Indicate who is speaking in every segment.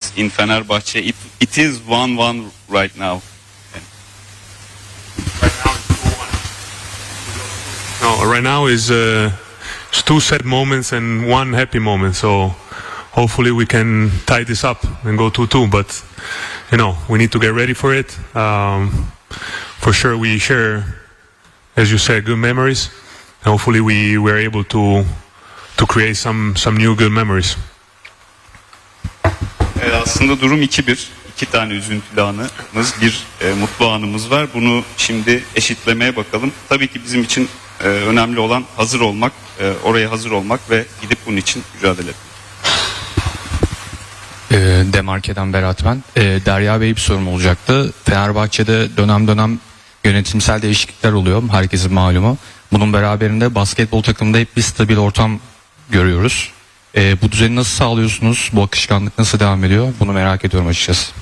Speaker 1: moments in Fenerbahçe? It is 1-1 right now.
Speaker 2: No, right now is it's two sad moments and one happy moment. So hopefully we can tie this up and go 2-2. But you know, we need to get ready for it. For sure, we share, as you said, good memories. And hopefully we were able to create some new good memories.
Speaker 1: Aslında durum 2-1. 2 tane üzüntülü anımız, bir mutlu anımız var. Bunu şimdi eşitlemeye bakalım. Tabii ki bizim için önemli olan hazır olmak, oraya hazır olmak ve gidip bunun için mücadele etmek.
Speaker 3: Demarke'den Berat ben. Derya Bey bir sorum olacaktı. Fenerbahçe'de dönem dönem yönetimsel değişiklikler oluyor. Herkesin malumu. Bunun beraberinde basketbol takımında hep bir stabil ortam görüyoruz. Bu düzeni nasıl sağlıyorsunuz? Bu akışkanlık nasıl devam ediyor? Bunu merak ediyorum açıkçası.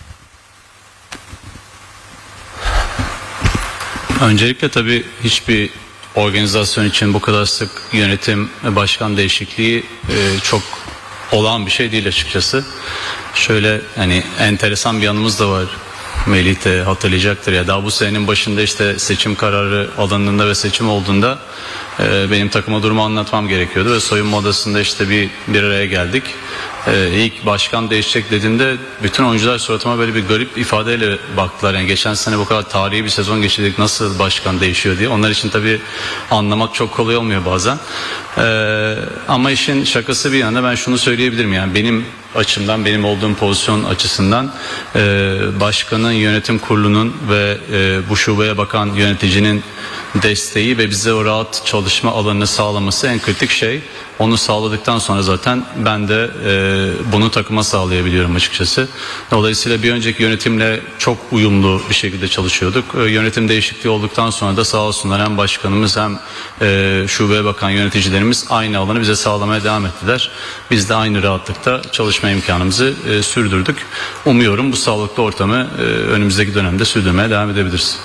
Speaker 4: Öncelikle tabii hiçbir organizasyon için bu kadar sık yönetim ve başkan değişikliği çok olağan bir şey değil açıkçası. Şöyle hani enteresan bir yanımız da var. Melih de hatırlayacaktır ya, daha bu senenin başında işte seçim kararı alındığında ve seçim olduğunda benim takıma durumu anlatmam gerekiyordu ve soyunma odasında işte bir araya geldik. İlk başkan değişecek dediğinde bütün oyuncular suratıma böyle bir garip ifadeyle baktılar. Yani geçen sene bu kadar tarihi bir sezon geçirdik, nasıl başkan değişiyor diye. Onlar için tabii anlamak çok kolay olmuyor bazen. Ama işin şakası bir yana ben şunu söyleyebilirim, yani benim açımdan, benim olduğum pozisyon açısından başkanın, yönetim kurulunun ve bu şubeye bakan yöneticinin desteği ve bize o rahat çalışma alanını sağlaması en kritik şey. Onu sağladıktan sonra zaten ben de bunu takıma sağlayabiliyorum açıkçası. Dolayısıyla bir önceki yönetimle çok uyumlu bir şekilde çalışıyorduk. Yönetim değişikliği olduktan sonra da sağ olsunlar hem başkanımız hem şubeye bakan yöneticilerimiz aynı alanı bize sağlamaya devam ettiler. Biz de aynı rahatlıkta çalışma imkanımızı sürdürdük. Umuyorum bu sağlıklı ortamı önümüzdeki dönemde sürdürmeye devam edebiliriz.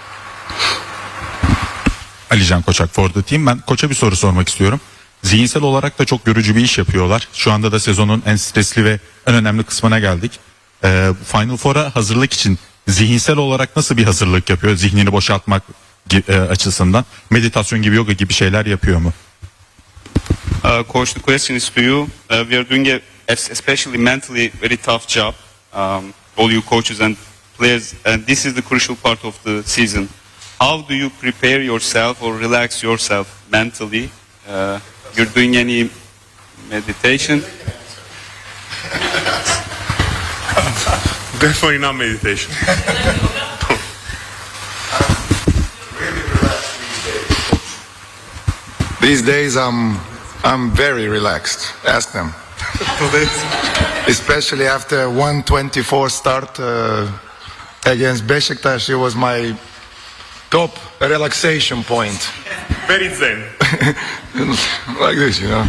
Speaker 5: Alican Koçak for the team. Ben koça bir soru sormak istiyorum. Zihinsel olarak da çok yorucu bir iş yapıyorlar. Şu anda da sezonun en stresli ve en önemli kısmına geldik. Final Four'a hazırlık için zihinsel olarak nasıl bir hazırlık yapıyor? Zihnini boşaltmak açısından. Meditasyon gibi, yoga gibi şeyler yapıyor mu?
Speaker 1: Coach, the question is to you. We are doing especially mentally very tough job. All you coaches and players, and this is the crucial part of the season. How do you prepare yourself or relax yourself mentally? You're doing any meditation?
Speaker 2: Definitely not meditation.
Speaker 6: These days I'm very relaxed. Ask them. Especially after 124 start against Beşiktaş, it was my top relaxation point.
Speaker 2: Very zen.
Speaker 6: Like this, you know.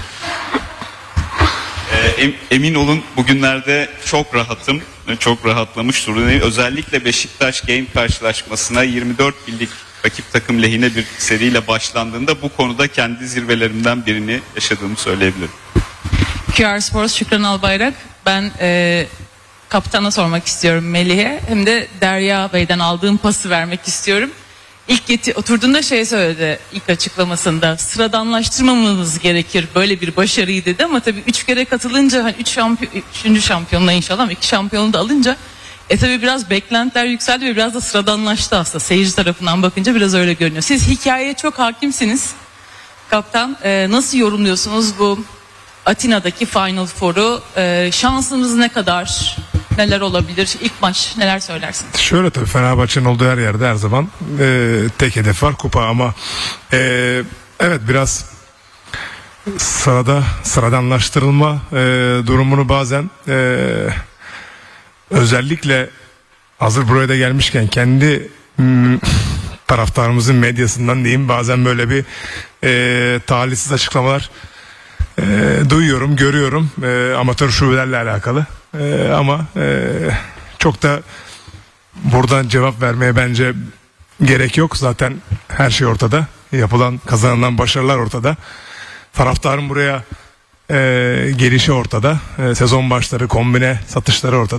Speaker 1: Emin olun bugünlerde çok rahatım, çok rahatlamış durumdayım. Özellikle Beşiktaş Game karşılaşmasına 24 birlik rakip takım lehine bir seriyle başlandığında bu konuda kendi zirvelerimden birini yaşadığımı söyleyebilirim.
Speaker 7: QR Sports Şükran Albayrak. Ben kaptana sormak istiyorum, Melih'e. Hem de Derya Bey'den aldığım pası vermek istiyorum. İlk oturduğunda şey söyledi ilk açıklamasında, sıradanlaştırmamamız gerekir, böyle bir başarıyı dedi ama tabii 3 kere katılınca hani 3. şampiyonla inşallah 2 şampiyonu da alınca tabii biraz beklentiler yükseldi ve biraz da sıradanlaştı aslında, seyirci tarafından bakınca biraz öyle görünüyor. Siz hikayeye çok hakimsiniz kaptan, nasıl yorumluyorsunuz bu Atina'daki Final Four'u, şansımız ne kadar? Neler olabilir? İlk maç neler söylersiniz?
Speaker 8: Şöyle, tabii Fenerbahçe'nin olduğu her yerde her zaman tek hedef var, kupa, ama evet biraz sıradanlaştırılma durumunu bazen özellikle hazır buraya da gelmişken kendi taraftarımızın medyasından diyeyim, bazen böyle bir talihsiz açıklamalar duyuyorum, görüyorum amatör şubelerle alakalı. Ama çok da buradan cevap vermeye bence gerek yok. Zaten her şey ortada. Yapılan, kazanılan başarılar ortada. Taraftarın buraya gelişi ortada. Sezon başları, kombine satışları ortada.